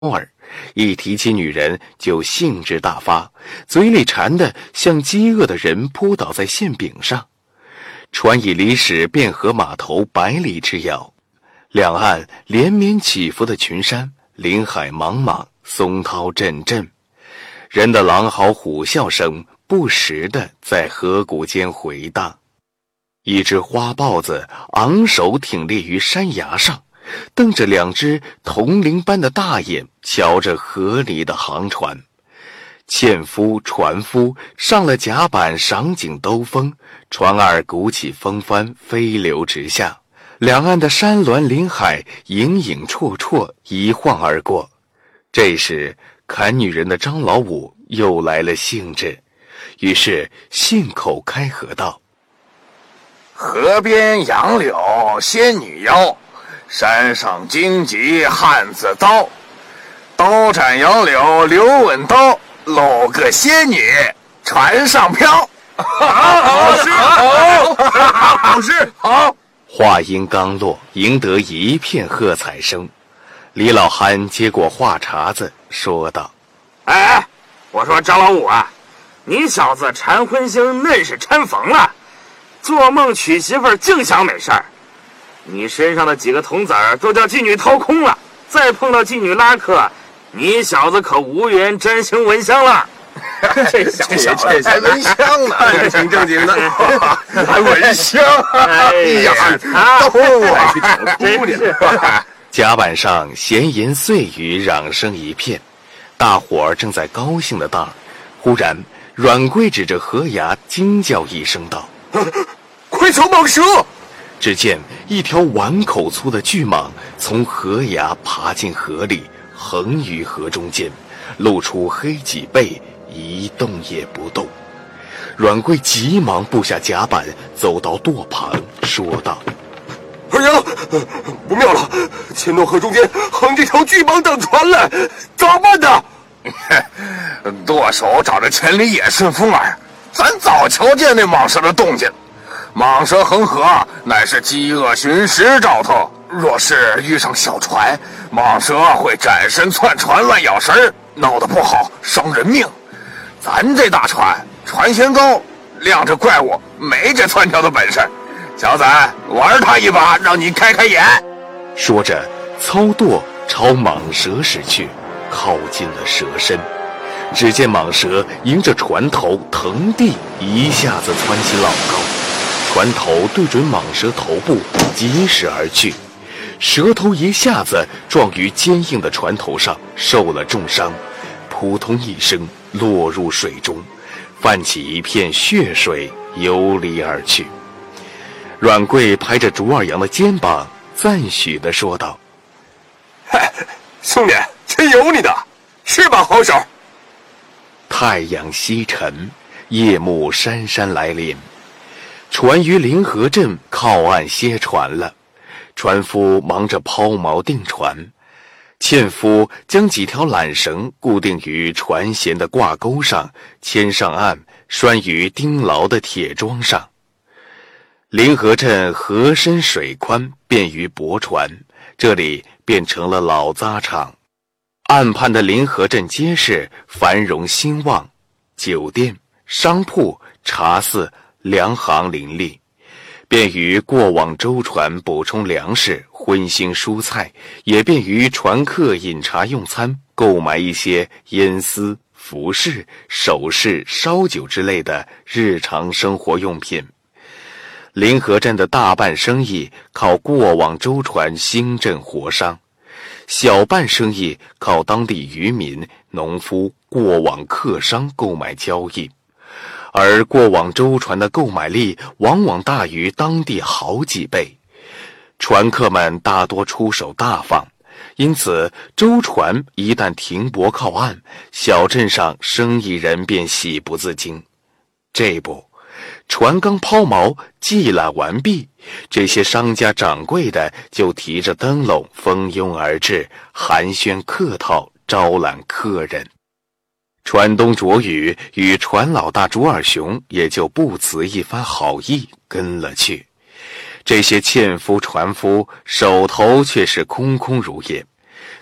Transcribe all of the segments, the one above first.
儿，一提起女人就兴致大发，嘴里馋得像饥饿的人扑倒在馅饼上。船已离驶汴河码头100里之遥，两岸连绵起伏的群山，林海茫茫，松涛阵阵，人的狼嚎虎啸声不时地在河谷间回荡。一只花豹子昂首挺立于山崖上，瞪着2只铜铃般的大眼瞧着河里的航船。纤夫船夫上了甲板，赏景兜风，船儿鼓起风帆，飞流直下，两岸的山峦林海影影绰绰，一晃而过。这时砍女人的张老五又来了兴致，于是信口开河道： 河边杨柳仙女腰，山上荆棘汉子刀，刀斩杨柳刘稳刀，搂个仙女船上飘。好诗好，好诗好。 话音刚落，赢得一片喝彩声。李老憨接过话茬子说道： 哎，我说张老五啊，你小子馋荤腥嫩是掺缝了，做梦娶媳妇儿净想美事儿。你身上的几个铜子儿都叫妓女掏空了，再碰到妓女拉客，你小子可无缘沾星闻香了。 这小子还闻香呢，这挺正经的，还闻香。哎呀，都啊，真是。 甲板上闲言碎语，嚷声一片，大伙儿正在高兴的当儿，忽然阮贵指着河崖惊叫一声道： 快瞧蟒蛇！ 只见一条碗口粗的巨蟒从河崖爬进河里，横于河中间，露出黑脊背，一动也不动。阮贵急忙步下甲板，走到舵旁说道： 二娘，不妙了，千诺河中间横着条巨蟒等船来，咋办的？舵手找着千里野顺风耳，咱早瞧见那蟒蛇的动静。蟒蛇横河乃是饥饿寻食兆头，若是遇上小船，蟒蛇会展身窜船，乱咬食，闹得不好伤人命。咱这大船船舷高，亮着怪物，没这窜跳的本事。小子，玩他一把，让你开开眼。 说着操舵朝蟒蛇驶去，靠近了蛇身。只见蟒蛇迎着船头腾地一下子窜起老高，船头对准蟒蛇头部疾驶而去，蛇头一下子撞于坚硬的船头上，受了重伤，扑通一声落入水中，泛起一片血水，游离而去。阮贵拍着竹二阳的肩膀，赞许地说道： 嗨，兄弟，真有你的，是把好手。 太阳西沉，夜幕姗姗来临，船于临河镇靠岸歇船了。船夫忙着抛锚定船，纤夫将几条缆绳固定于船舷的挂钩上，牵上岸，拴于钉牢的铁桩上。临河镇河深水宽，便于泊船，这里变成了老扎场。岸畔的临河镇街市繁荣兴旺，酒店、商铺、茶肆两行林立，便于过往舟船补充粮食、荤腥蔬菜，也便于船客饮茶用餐，购买一些烟丝、服饰、首饰、烧酒之类的日常生活用品。临河镇的大半生意靠过往舟船兴振活商，小半生意靠当地渔民、农夫过往客商购买交易，而过往舟船的购买力往往大于当地好几倍。船客们大多出手大方，因此舟船一旦停泊靠岸，小镇上生意人便喜不自禁。这不，船刚抛锚，祭揽完毕，这些商家掌柜的就提着灯笼蜂拥而至，寒暄客套，招揽客人。船东卓宇与船老大卓二雄也就不辞一番好意跟了去。这些纤夫船夫手头却是空空如也，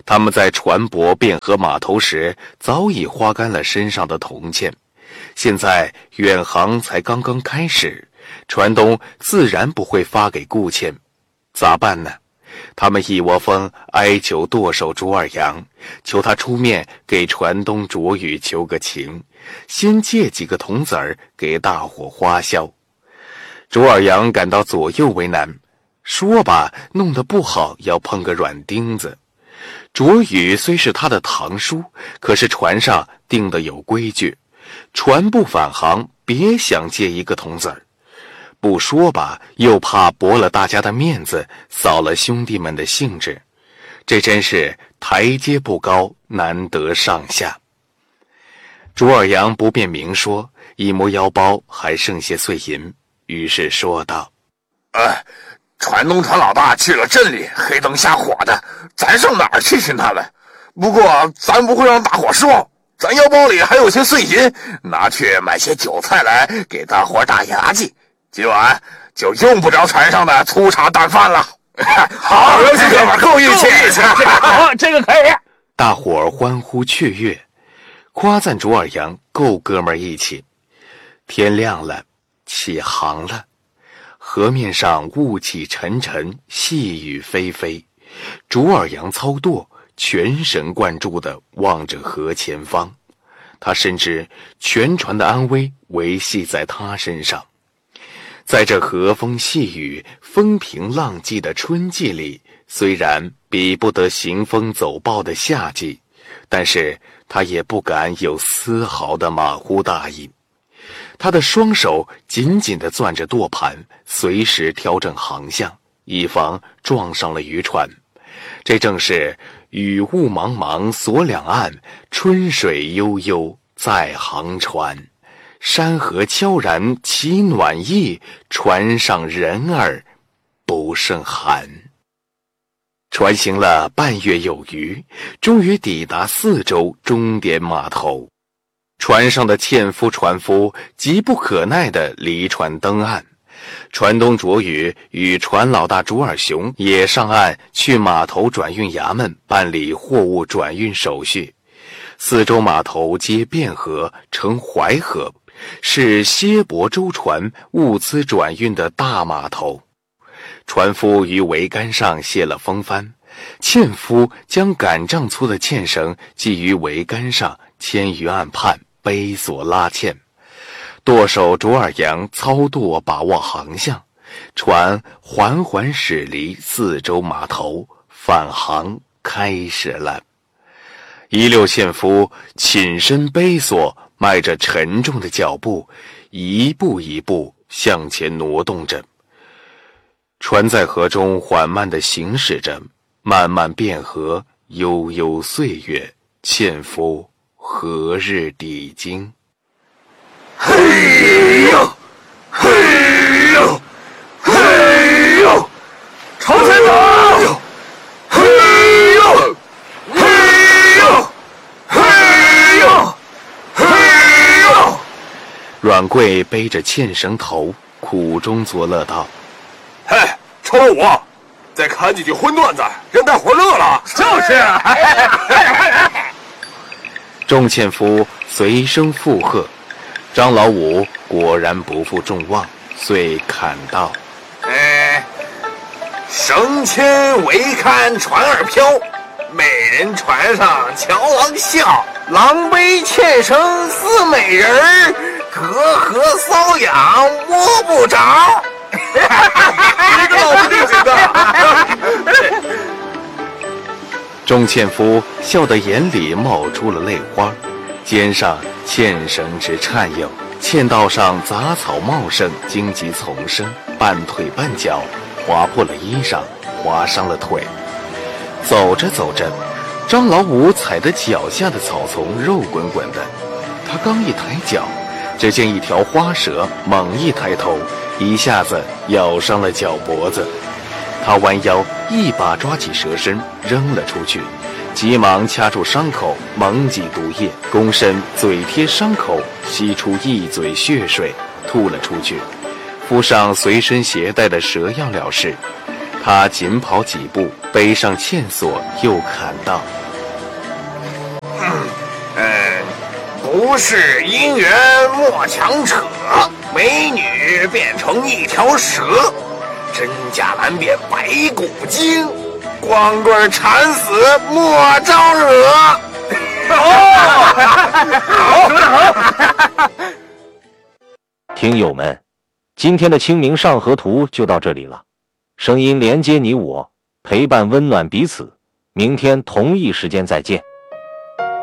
他们在船舶便河码头时早已花干了身上的铜钱，现在远航才刚刚开始，船东自然不会发给顾倩，咋办呢？他们一窝蜂哀求舵手卓尔扬，求他出面给船东卓宇求个情，先借几个铜子儿给大伙花销。卓尔扬感到左右为难，说吧，弄得不好要碰个软钉子。卓宇虽是他的堂叔，可是船上定的有规矩，船不返航，别想借一个铜子儿。不说吧，又怕驳了大家的面子，扫了兄弟们的兴致，这真是台阶不高，难得上下。卓尔扬不便明说，一摸腰包还剩些碎银，于是说道： 船东船老大去了镇里，黑灯瞎火的，咱上哪儿去寻他们？不过咱不会让大伙失望，咱腰包里还有些碎银，拿去买些韭菜来给大伙打牙祭，今晚就用不着船上的粗茶淡饭了。好，哥们够义气， 好，这个可以。 大伙儿欢呼雀跃，夸赞卓尔扬够哥们儿义气。天亮了，起航了。河面上雾气沉沉，细雨霏霏。卓尔扬操舵，全神贯注地望着河前方。他深知全船的安危维系在他身上。在这和风细雨、风平浪静的春季里，虽然比不得行风走暴的夏季，但是他也不敢有丝毫的马虎大意。他的双手紧紧地攥着舵盘，随时调整航向，以防撞上了渔船。这正是雨雾茫茫锁两岸，春水悠悠在航船。山河悄然起暖意，船上人儿不胜寒。船行了半月有余，终于抵达4州终点码头。船上的纤夫船夫急不可耐地离船登岸，船东卓宇与船老大卓尔雄也上岸去码头转运衙门办理货物转运手续。4州码头接汴河，成淮河，是歇泊舟船物资转运的大码头。船夫于桅杆上卸了风帆，纤夫将杆杖粗的纤绳系于桅杆上，牵于岸畔，背索拉纤。舵手卓尔扬操舵把握航向，船缓缓驶离4州码头，返航开始了。16纤夫寝身背索，迈着沉重的脚步，一步一步向前挪动着。船在河中缓慢地行驶着，漫漫汴河，悠悠岁月，纤夫何日抵京？ 嘿呦，嘿呦，嘿呦，朝前走！嘿呦，嘿呦，嘿呦，嘿呦！ 阮贵背着纤绳头，苦中作乐道：“ 嘿，超了我，再看几句荤段子，让大伙乐了。” 就是啊。 众纤夫随声附和。张老五果然不负众望，遂侃道：“ 绳牵桅看船儿飘，美人船上瞧郎笑，郎背纤绳似美人儿，隔河搔痒摸不着。”一个老不正经的。 众纤夫笑得眼里冒出了泪花，肩上纤绳直颤悠，纤道上杂草茂盛，荆棘丛生，半腿半脚划破了衣裳，划伤了腿。走着走着，张老五踩得脚下的草丛肉滚滚的，他刚一抬脚，只见一条花蛇猛一抬头，一下子咬伤了脚脖子。他弯腰一把抓起蛇身扔了出去，急忙掐住伤口，猛挤毒液，躬身嘴贴伤口，吸出一嘴血水，吐了出去，敷上随身携带的蛇药了事。 他紧跑几步，背上线索，又喊道：“ 不是姻缘莫强扯，美女变成一条蛇，真假难辨白骨精，光棍缠死莫招惹。” 听友们，今天的清明上河图就到这里了。声音连接你我，陪伴温暖彼此。明天同一时间再见。